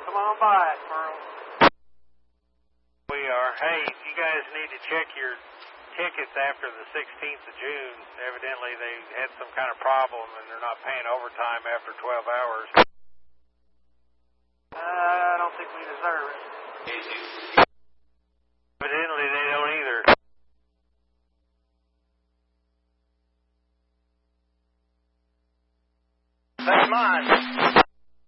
Come on by it, Merle. We are. Hey, you guys need to check your tickets after the 16th of June. Evidently, they had some kind of problem, and they're not paying overtime after 12 hours. I don't think we deserve it.